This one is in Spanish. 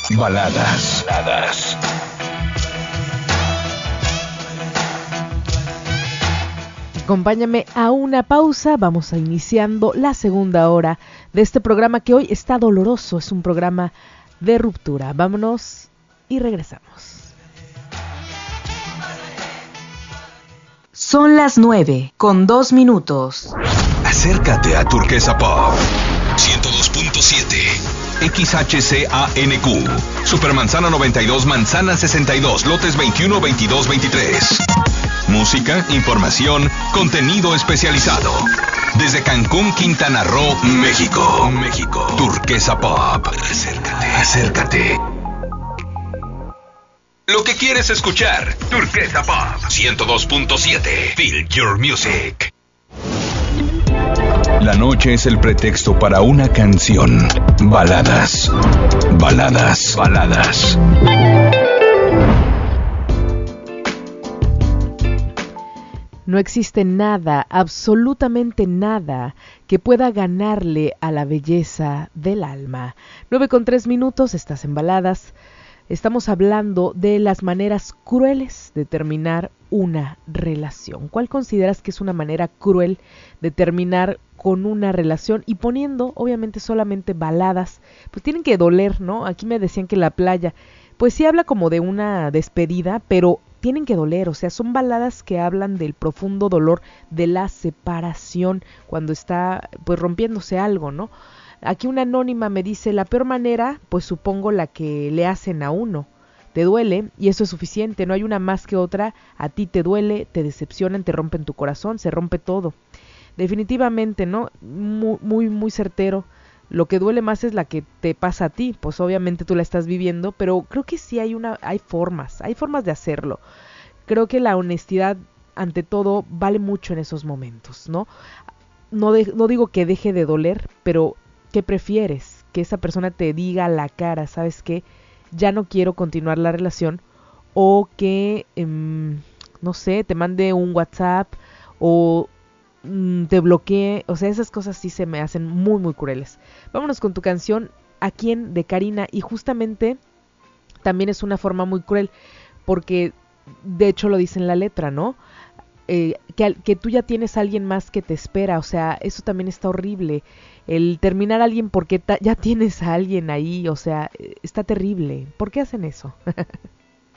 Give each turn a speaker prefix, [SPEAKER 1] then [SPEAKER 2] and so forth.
[SPEAKER 1] Baladas.
[SPEAKER 2] Acompáñame a una pausa, vamos a iniciando la segunda hora de este programa que hoy está doloroso, es un programa de ruptura. Vámonos y regresamos.
[SPEAKER 3] Son las 9:02.
[SPEAKER 1] Acércate a Turquesa Pop 102.7 XHCANQ Supermanzana 92, Manzana 62, lotes 21, 22, 23. Música, información, contenido especializado. Desde Cancún, Quintana Roo, México. Turquesa Pop. Acércate. Lo que quieres escuchar. Turquesa Pop 102.7. Feel your music. La noche es el pretexto para una canción. Baladas.
[SPEAKER 2] No existe nada, absolutamente nada, que pueda ganarle a la belleza del alma. 9:03, estás en Baladas. Estamos hablando de las maneras crueles de terminar una relación. ¿Cuál consideras que es una manera cruel de terminar con una relación? Y poniendo, obviamente, solamente baladas, pues tienen que doler, ¿no? Aquí me decían que la playa, pues sí habla como de una despedida, pero tienen que doler, o sea, son baladas que hablan del profundo dolor de la separación, cuando está, pues, rompiéndose algo, ¿no? Aquí una anónima me dice, la peor manera, pues supongo la que le hacen a uno. Te duele y eso es suficiente, no hay una más que otra, a ti te duele, te decepcionan, te rompen tu corazón, se rompe todo. Definitivamente, ¿no? Muy certero. Lo que duele más es la que te pasa a ti, pues obviamente tú la estás viviendo, pero creo que sí hay formas de hacerlo. Creo que la honestidad, ante todo, vale mucho en esos momentos, ¿no? No digo que deje de doler, pero ¿qué prefieres? Que esa persona te diga a la cara, ¿sabes qué? Ya no quiero continuar la relación, o que, no sé, te mande un WhatsApp, o te bloquee, o sea, esas cosas sí se me hacen muy crueles. Vámonos con tu canción, ¿A quién?, de Karina, y justamente también es una forma muy cruel, porque de hecho lo dice en la letra, ¿no? Que tú ya tienes a alguien más que te espera, o sea, eso también está horrible, el terminar a alguien porque ya tienes a alguien ahí, o sea, está terrible. ¿Por qué hacen eso?